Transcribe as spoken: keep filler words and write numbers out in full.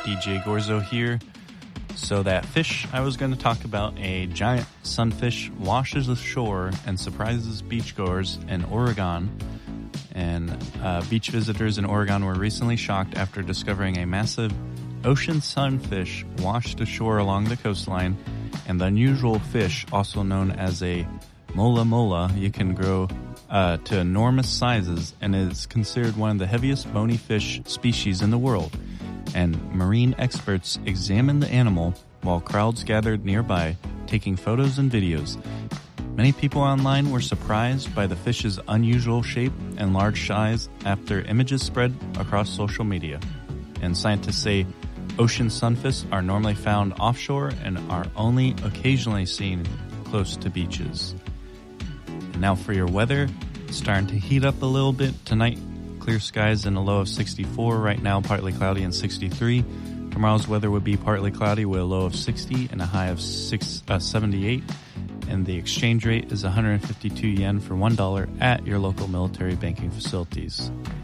D J Gorzo here. So that fish I was going to talk about, a giant sunfish, washes ashore and surprises beachgoers in Oregon. And uh, beach visitors in Oregon were recently shocked after discovering a massive ocean sunfish washed ashore along the coastline. And the unusual fish, also known as a mola mola, you can grow uh, to enormous sizes and is considered one of the heaviest bony fish species in the world. And marine experts examined the animal while crowds gathered nearby, taking photos and videos. Many people online were surprised by the fish's unusual shape and large size after images spread across social media. And scientists say ocean sunfish are normally found offshore and are only occasionally seen close to beaches. And now for your weather, it's starting to heat up a little bit tonight. Clear skies and a low of sixty-four. Right now, partly cloudy and sixty-three. Tomorrow's weather would be partly cloudy with a low of sixty and a high of six, uh, seventy-eight. And the exchange rate is one hundred fifty-two yen for one dollar at your local military banking facilities.